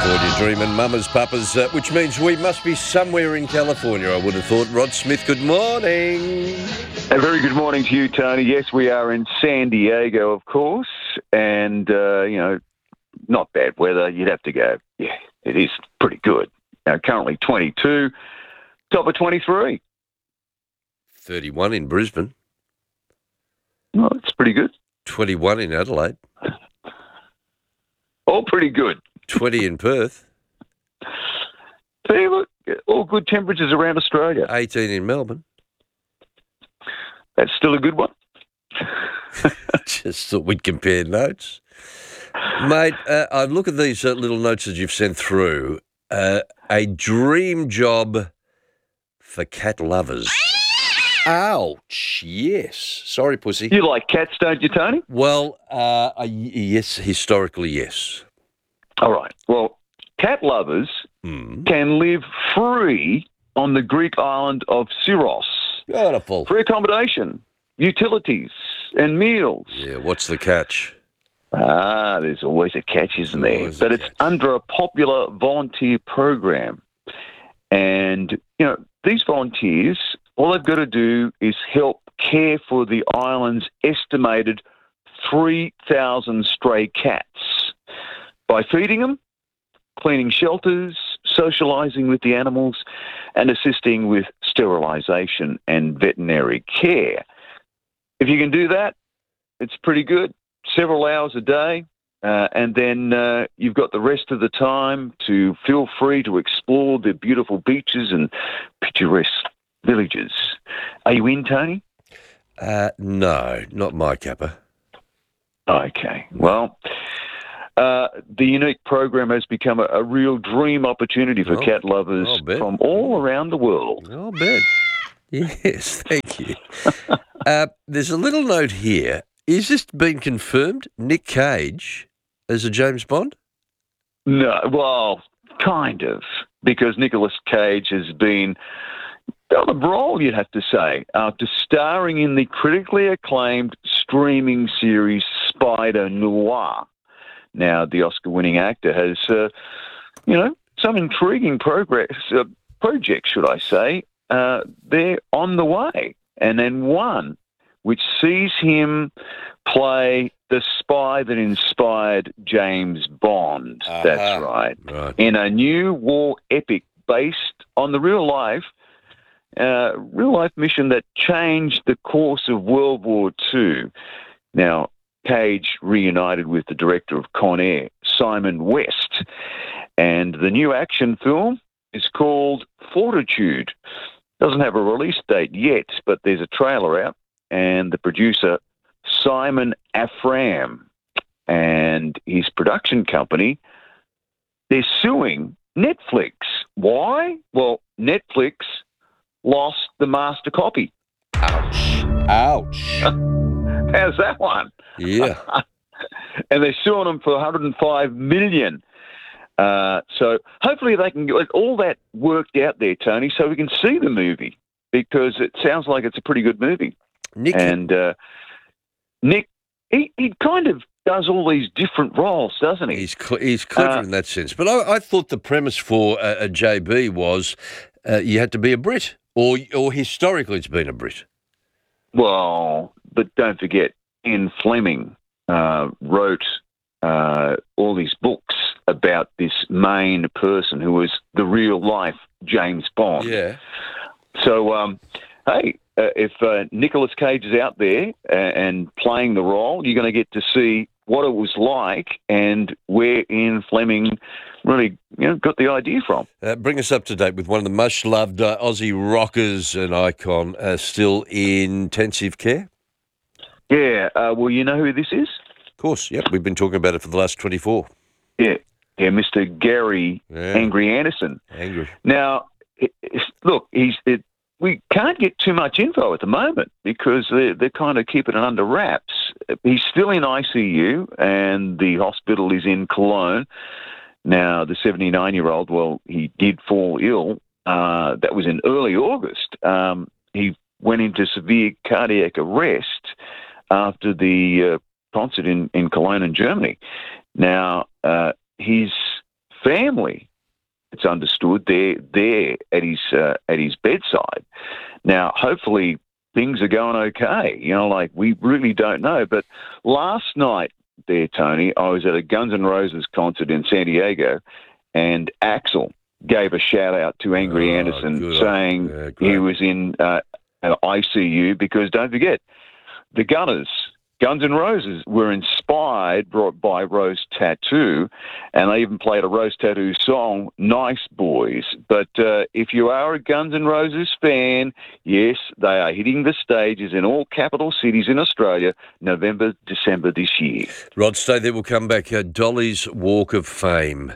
California dreaming, mamas, papas, which means we must be somewhere in California, I would have thought. Rod Smith, good morning. A very good morning to you, Tony. Yes, we are in San Diego, of course, and, not bad weather. You'd have to go, yeah, it is pretty good. Currently 22, top of 23. 31 in Brisbane. Well, it's pretty good. 21 in Adelaide. All pretty good. 20 in Perth. See, look, all good temperatures around Australia. 18 in Melbourne. That's still a good one. Just thought we'd compare notes. Mate, I look at these little notes that you've sent through. A dream job for cat lovers. Ouch, yes. Sorry, pussy. You like cats, don't you, Tony? Well, yes, historically, yes. All right. Well, cat lovers can live free on the Greek island of Syros. Beautiful. Free accommodation, utilities, and meals. Yeah, what's the catch? There's always a catch, isn't there? Always a But it's catch. under a popular volunteer program. And, these volunteers, all they've got to do is help care for the island's estimated 3,000 stray cats by feeding them, cleaning shelters, socialising with the animals, and assisting with sterilisation and veterinary care. If you can do that, it's pretty good. Several hours a day, and then you've got the rest of the time to feel free to explore the beautiful beaches and picturesque villages. Are you in, Tony? No, not my capper. Okay. Well, the unique program has become a real dream opportunity for cat lovers I'll bet. from all around the world. I'll bet. Yes, thank you. There's a little note here. Is this been confirmed? Nick Cage as a James Bond? No, well, kind of, because Nicolas Cage has been on a roll, you'd have to say, after starring in the critically acclaimed streaming series Spider Noir. Now, the Oscar-winning actor has, some intriguing projects, should I say. They're on the way, and then one which sees him play the spy that inspired James Bond. Uh-huh. That's right. In a new war epic based on the real life mission that changed the course of World War II. Now, Cage reunited with the director of Con Air, Simon West, and the new action film is called Fortitude. Doesn't have a release date yet, but there's a trailer out, and the producer, Simon Afram, and his production company, they're suing Netflix. Why? Well, Netflix lost the master copy. Ouch. How's that one? Yeah. And they're suing them for $105 million. So hopefully they can get all that worked out there, Tony, so we can see the movie, because it sounds like it's a pretty good movie. Nick, Nick, he kind of does all these different roles, doesn't he? he's clever in that sense. But I thought the premise for a JB was you had to be a Brit, or historically it's been a Brit. Well, but don't forget, Ian Fleming wrote all these books about this main person who was the real-life James Bond. Yeah. So, hey, if Nicolas Cage is out there and playing the role, you're going to get to see what it was like and where Ian Fleming really got the idea from. Bring us up to date with one of the most loved Aussie rockers and icon still in intensive care. Yeah, well, you know who this is? Of course, yep. We've been talking about it for the last 24. Yeah, Mr. Gary Angry Anderson. Angry. Now, look, we can't get too much info at the moment because they're kind of keeping it under wraps. He's still in ICU, and the hospital is in Cologne. Now, the 79-year-old, well, he did fall ill. That was in early August. He went into severe cardiac arrest after the concert in Cologne in Germany. Now, his family family, it's understood, they're there at his bedside. Now, hopefully things are going okay. We really don't know. But last night there, Tony, I was at a Guns N' Roses concert in San Diego, and Axl gave a shout-out to Angry Anderson, saying he was in an ICU because, don't forget, the Gunners, Guns N' Roses, were inspired by Rose Tattoo, and they even played a Rose Tattoo song, Nice Boys. But if you are a Guns N' Roses fan, yes, they are hitting the stages in all capital cities in Australia, November, December this year. Rod, stay there. We'll come back. Dolly's Walk of Fame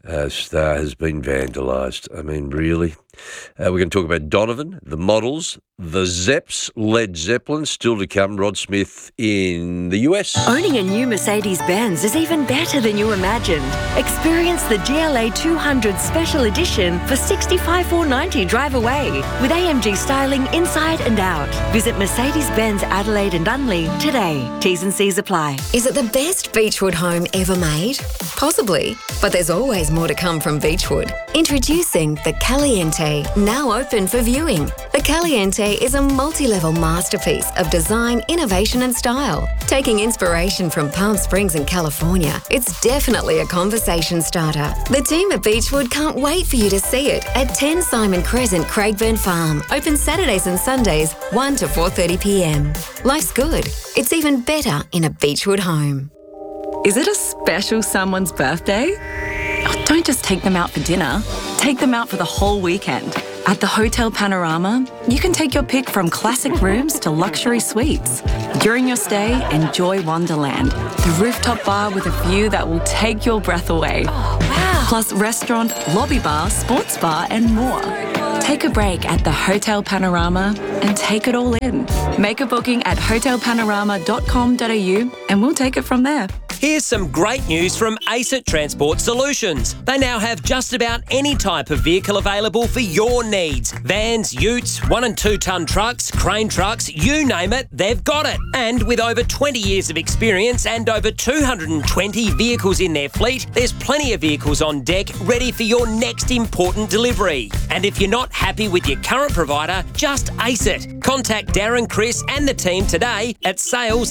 star has been vandalised. I mean, really? We're going to talk about Donovan, the Models, the Zeps, Led Zeppelin, still to come. Rod Smith in the US. Owning a new Mercedes-Benz is even better than you imagined. Experience the GLA 200 Special Edition for $65,490 drive away with AMG styling inside and out. Visit Mercedes-Benz Adelaide and Unley today. T's and C's apply. Is it the best Beechwood home ever made? Possibly, but there's always more to come from Beechwood. Introducing the Caliente, now open for viewing. The Caliente is a multi-level masterpiece of design, innovation and style. Taking inspiration from Palm Springs and California, it's definitely a conversation starter. The team at Beechwood can't wait for you to see it at 10 Simon Crescent, Craigburn Farm. Open Saturdays and Sundays, 1 to 4:30 p.m. Life's good. It's even better in a Beechwood home. Is it a special someone's birthday? Oh, don't just take them out for dinner. Take them out for the whole weekend. At the Hotel Panorama, you can take your pick from classic rooms to luxury suites. During your stay, enjoy Wonderland, the rooftop bar with a view that will take your breath away. Oh, wow. Plus restaurant, lobby bar, sports bar and more. Take a break at the Hotel Panorama and take it all in. Make a booking at hotelpanorama.com.au and we'll take it from there. Here's some great news from ACET Transport Solutions. They now have just about any type of vehicle available for your needs. Vans, utes, 1 and 2 tonne trucks, crane trucks, you name it, they've got it. And with over 20 years of experience and over 220 vehicles in their fleet, there's plenty of vehicles on deck ready for your next important delivery. And if you're not happy with your current provider, just ace it. Contact Darren, Chris and the team today at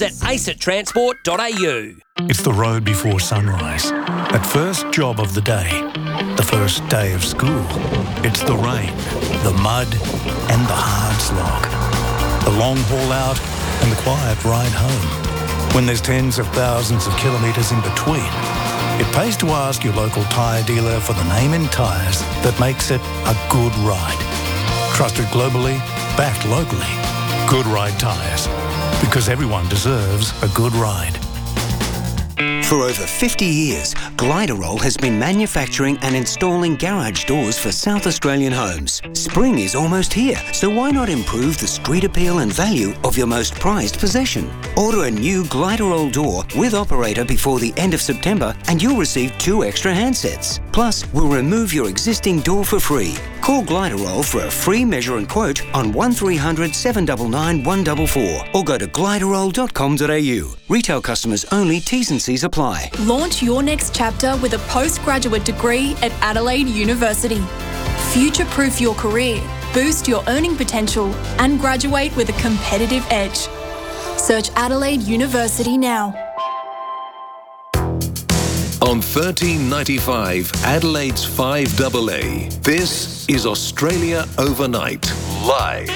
sales@acettransport.au. It's the road before sunrise. That first job of the day. The first day of school. It's the rain, the mud, and the hard slog. The long haul out and the quiet ride home. When there's tens of thousands of kilometres in between, it pays to ask your local tyre dealer for the name in tyres that makes it a good ride. Trusted globally, backed locally. Good Ride Tyres. Because everyone deserves a good ride. For over 50 years, Gliderol has been manufacturing and installing garage doors for South Australian homes. Spring is almost here, so why not improve the street appeal and value of your most prized possession? Order a new Gliderol door with operator before the end of September and you'll receive 2 extra handsets. Plus, we'll remove your existing door for free. Call Gliderol for a free measure and quote on 1300 799 144 or go to gliderol.com.au. Retail customers only, T's and C's apply. Launch your next chapter with a postgraduate degree at Adelaide University. Future-proof your career, boost your earning potential and graduate with a competitive edge. Search Adelaide University now. On 1395 Adelaide's 5AA, this is Australia Overnight, live.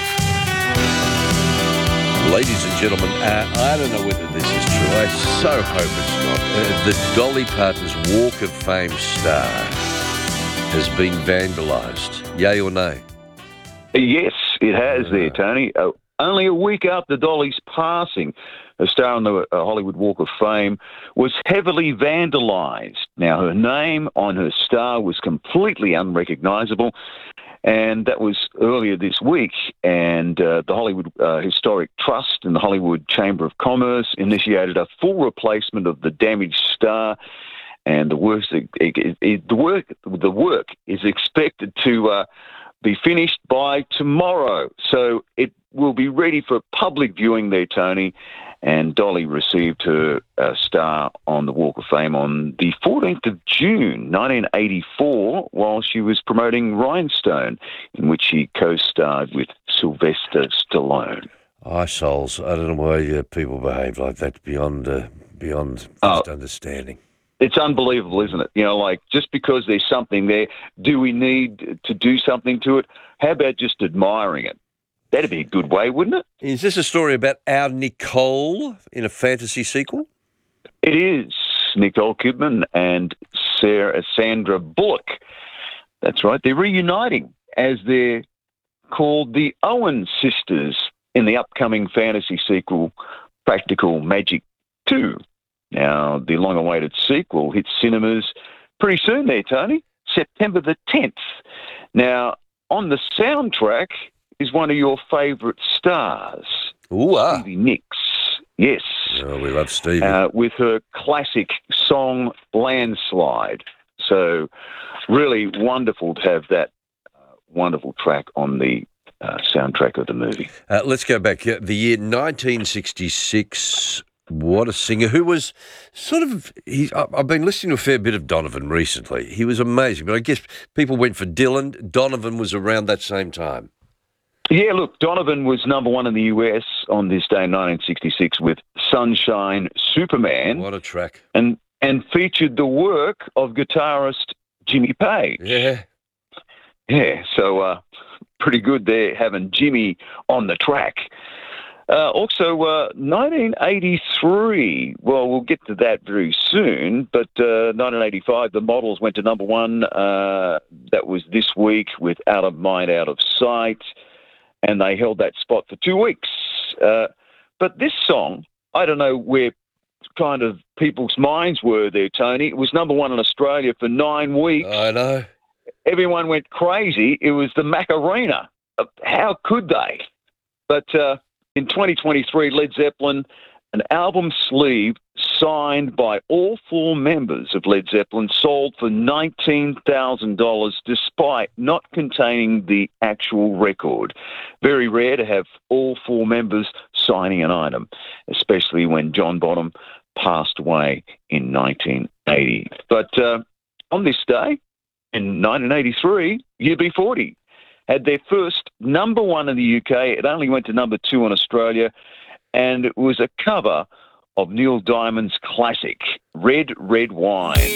Ladies and gentlemen, I don't know whether this is true. I so hope it's not. The Dolly Parton's Walk of Fame star has been vandalised. Yay or nay? Yes, it has there, Tony. Only a week after Dolly's passing, her star on the Hollywood Walk of Fame was heavily vandalised. Now, her name on her star was completely unrecognisable, and that was earlier this week. And the Hollywood Historic Trust and the Hollywood Chamber of Commerce initiated a full replacement of the damaged star. And the work is expected to be finished by tomorrow. So it will be ready for public viewing there, Tony. And Dolly received her star on the Walk of Fame on the 14th of June, 1984, while she was promoting Rhinestone, in which she co-starred with Sylvester Stallone. Souls. I don't know why people behave like that beyond just understanding. It's unbelievable, isn't it? You know, like, just because there's something there, do we need to do something to it? How about just admiring it? That'd be a good way, wouldn't it? Is this a story about our Nicole in a fantasy sequel? It is. Nicole Kidman and Sandra Bullock. That's right. They're reuniting as they're called the Owen Sisters in the upcoming fantasy sequel, Practical Magic 2. Now, the long-awaited sequel hits cinemas pretty soon there, Tony, September the 10th. Now, on the soundtrack is one of your favourite stars, Stevie Nicks. Yes. Oh, we love Stevie. With her classic song, Landslide. So really wonderful to have that wonderful track on the soundtrack of the movie. Let's go back. The year 1966... What a singer. Who was sort of... I've been listening to a fair bit of Donovan recently. He was amazing, but I guess people went for Dylan. Donovan was around that same time. Yeah, look, Donovan was number one in the US on this day in 1966 with Sunshine Superman. What a track. And featured the work of guitarist Jimmy Page. Yeah. Yeah, so pretty good there having Jimmy on the track. Also, 1983, well, we'll get to that very soon, but 1985, The Models went to number one. That was this week with Out of Mind, Out of Sight, and they held that spot for 2 weeks. But this song, I don't know where kind of people's minds were there, Tony. It was number one in Australia for 9 weeks. I know. Everyone went crazy. It was the Macarena. How could they? But... in 2023, Led Zeppelin, an album sleeve signed by all 4 members of Led Zeppelin, sold for $19,000 despite not containing the actual record. Very rare to have all 4 members signing an item, especially when John Bonham passed away in 1980. But on this day, in 1983, UB40 had their first number one in the UK. It only went to number 2 in Australia, and it was a cover of Neil Diamond's classic, Red, Red Wine.